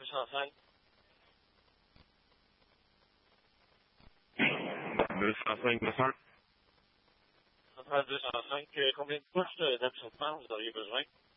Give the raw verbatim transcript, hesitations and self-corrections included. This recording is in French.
cent cinq. deux cent cinq, deux cents. Centrale deux cent cinq. Euh, combien de postes d'absorbement vous auriez besoin?